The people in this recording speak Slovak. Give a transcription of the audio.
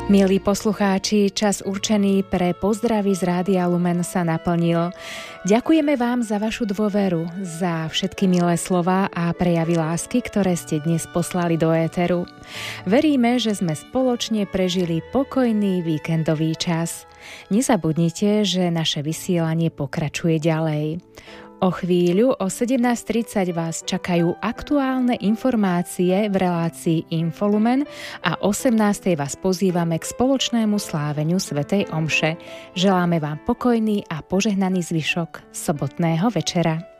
Milí poslucháči, čas určený pre pozdravy z Rádia Lumen sa naplnil. Ďakujeme vám za vašu dôveru, za všetky milé slová a prejavy lásky, ktoré ste dnes poslali do éteru. Veríme, že sme spoločne prežili pokojný víkendový čas. Nezabudnite, že naše vysielanie pokračuje ďalej. O chvíľu o 17:30 vás čakajú aktuálne informácie v relácii Infolumen a 18:00 vás pozývame k spoločnému sláveniu svätej omše. Želáme vám pokojný a požehnaný zvyšok sobotného večera.